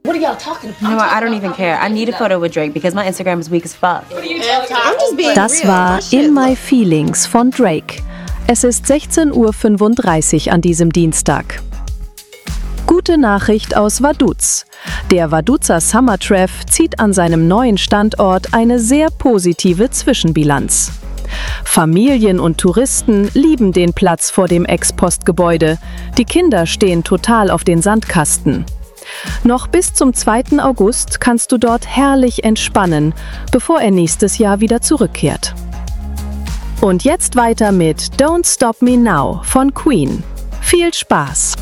What are y'all talking about? You know what? I don't even care. I need a photo with Drake because my Instagram is weak as fuck. Das war In My Feelings von Drake. Es ist 16:35 Uhr an diesem Dienstag. Gute Nachricht aus Vaduz. Der Vaduzer Summer Treff zieht an seinem neuen Standort eine sehr positive Zwischenbilanz. Familien und Touristen lieben den Platz vor dem Ex-Post-Gebäude. Die Kinder stehen total auf den Sandkasten. Noch bis zum 2. August kannst du dort herrlich entspannen, bevor er nächstes Jahr wieder zurückkehrt. Und jetzt weiter mit Don't Stop Me Now von Queen. Viel Spaß!